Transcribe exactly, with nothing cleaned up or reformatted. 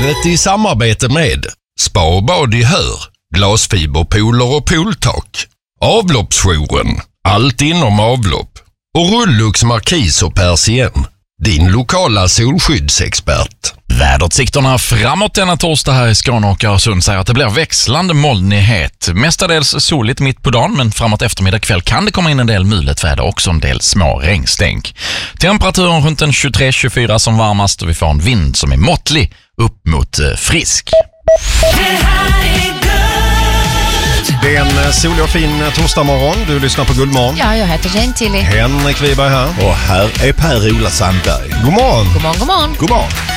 Vädret i samarbete med Spa och bad i Hör, glasfiberpooler och pooltak, Avloppsjouren, allt inom avlopp och Rullux Markis och Persien, din lokala solskyddsexpert. Väderutsikterna framåt denna torsdag här i Skåne och Öresund säger att det blir växlande molnighet. Mestadels soligt mitt på dagen, men framåt eftermiddag kväll kan det komma in en del mulet väder och också en del små regnstänk. Temperaturen runt en tjugotre till tjugofyra som varmast och vi får en vind som är måttlig upp mot eh, frisk. Det är en solig och fin torsdagmorgon. Du lyssnar på Guldmorgon. Ja, jag heter Jane Tilly. Henrik Wiberg här. Och här är Per-Ola Sandberg. God morgon. God morgon, god morgon. God morgon.